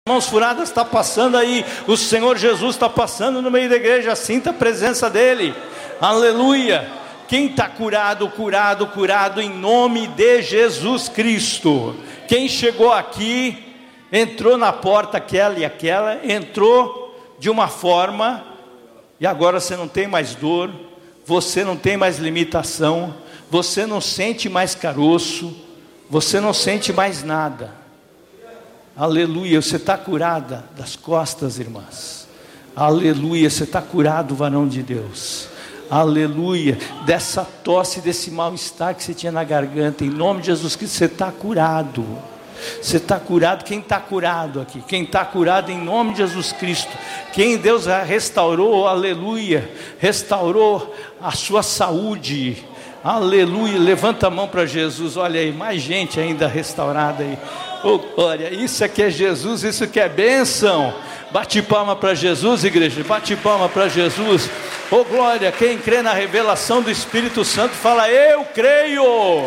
Mãos furadas está passando aí, o Senhor Jesus está passando no meio da igreja, sinta a presença dele, aleluia. Quem está curado, curado, curado em nome de Jesus Cristo. Quem chegou aqui, entrou na porta aquela e aquela, entrou de uma forma, e agora você não tem mais dor, você não tem mais limitação, você não sente mais caroço, você não sente mais nada. Aleluia, você está curada das costas, irmãs. Aleluia, você está curado, varão de Deus. Aleluia, dessa tosse, desse mal-estar que você tinha na garganta, em nome de Jesus Cristo, você está curado. Você está curado. Quem está curado aqui? Quem está curado em nome de Jesus Cristo? Quem Deus restaurou, aleluia, restaurou a sua saúde. Aleluia, levanta a mão para Jesus. Olha aí, mais gente ainda restaurada aí. Oh glória, isso aqui é Jesus, isso que é bênção. Bate palma para Jesus, igreja, bate palma para Jesus. Oh glória, quem crê na revelação do Espírito Santo fala: eu creio.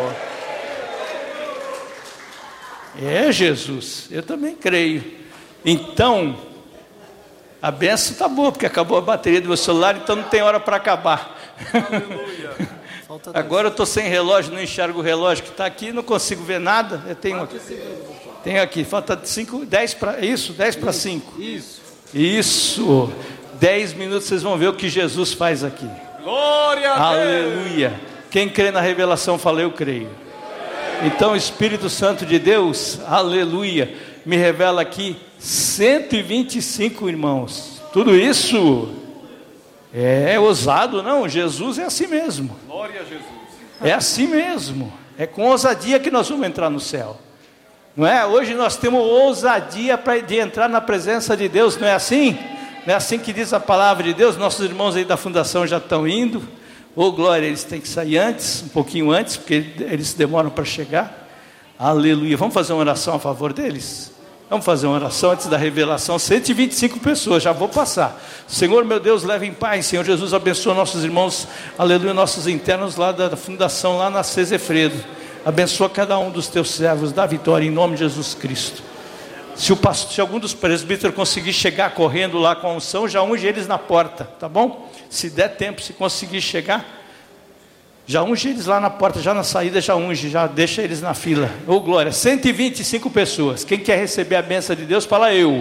É Jesus, eu também creio. Então, a bênção está boa, porque acabou a bateria do meu celular, então não tem hora para acabar. Aleluia. Agora eu estou sem relógio, não enxergo o relógio que está aqui, não consigo ver nada. Eu tenho aqui. Tenho aqui, falta 10 para isso, 10 para 5. Isso. 10 minutos vocês vão ver o que Jesus faz aqui. Glória a Deus. Aleluia. Quem crê na revelação fala: eu creio. Então o Espírito Santo de Deus, aleluia, me revela aqui 125 irmãos. Tudo isso é ousado, não? Jesus é assim mesmo. Glória a Jesus. É assim mesmo. É com ousadia que nós vamos entrar no céu. Não é? Hoje nós temos ousadia de entrar na presença de Deus, não é assim? Não é assim que diz a palavra de Deus? Nossos irmãos aí da fundação já estão indo. Oh glória, eles têm que sair antes, um pouquinho antes, porque eles demoram para chegar. Aleluia, vamos fazer uma oração a favor deles? Vamos fazer uma oração antes da revelação. 125 pessoas, já vou passar. Senhor meu Deus, leve em paz. Senhor Jesus, abençoa nossos irmãos, aleluia, nossos internos lá da fundação, lá na Cesefredo. Abençoa cada um dos teus servos, dá vitória em nome de Jesus Cristo. Se algum dos presbíteros conseguir chegar correndo lá com a unção, já unge eles na porta, tá bom? Se der tempo, se conseguir chegar, já unge eles lá na porta, já na saída já unge, já deixa eles na fila. Oh glória, 125 pessoas. Quem quer receber a bênção de Deus, fala: eu.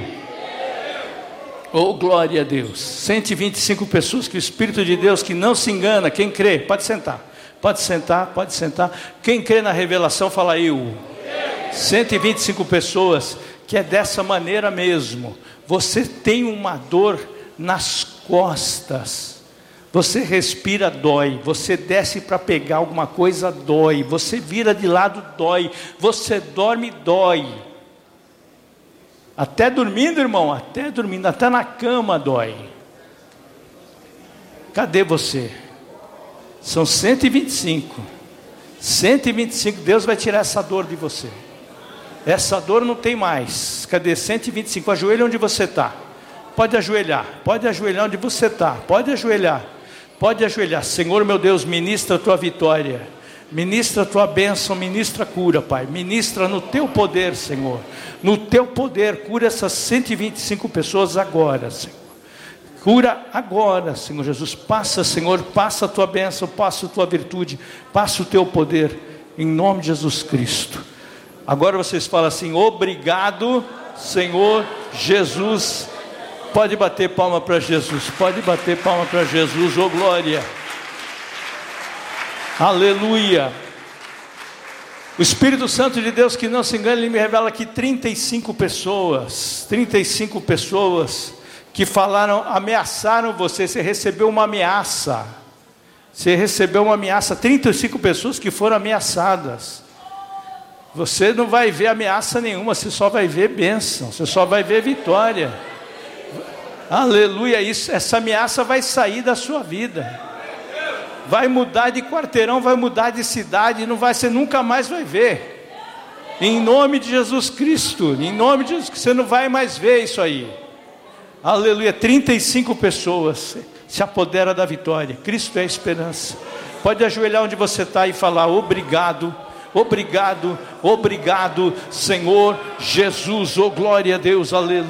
Oh glória a Deus. 125 pessoas, que o Espírito de Deus, que não se engana, quem crê, pode sentar. Pode sentar, pode sentar. Quem crê na revelação fala: eu. 125 pessoas, que é dessa maneira mesmo. Você tem uma dor nas costas, você respira, dói. Você desce para pegar alguma coisa, dói. Você vira de lado, dói. Você dorme, dói. Até dormindo, irmão, até dormindo, até na cama dói. Cadê você? São 125. 125, Deus vai tirar essa dor de você. Essa dor não tem mais. Cadê? 125, ajoelha onde você está. Pode ajoelhar onde você está. Pode ajoelhar. Senhor meu Deus, ministra a tua vitória. Ministra a tua bênção, ministra a cura, Pai. Ministra no teu poder, Senhor. No teu poder, cura essas 125 pessoas agora, Senhor. Cura agora, Senhor Jesus. Passa, Senhor, passa a tua bênção, passa a tua virtude, passa o teu poder, em nome de Jesus Cristo. Agora vocês falam assim: obrigado, Senhor Jesus. Pode bater palma para Jesus, pode bater palma para Jesus, oh glória. Aleluia. O Espírito Santo de Deus, que não se engana, ele me revela aqui 35 pessoas que falaram, ameaçaram você. Você recebeu uma ameaça. 35 pessoas que foram ameaçadas. Você não vai ver ameaça nenhuma, você só vai ver bênção, você só vai ver vitória. Aleluia, essa ameaça vai sair da sua vida. Vai mudar de quarteirão, vai mudar de cidade, você nunca mais vai ver. Em nome de Jesus Cristo, em nome de Jesus Cristo, você não vai mais ver isso aí. Aleluia, 35 pessoas se apodera da vitória. Cristo é a esperança. Pode ajoelhar onde você está e falar: obrigado, obrigado, obrigado, Senhor Jesus, oh glória a Deus, aleluia.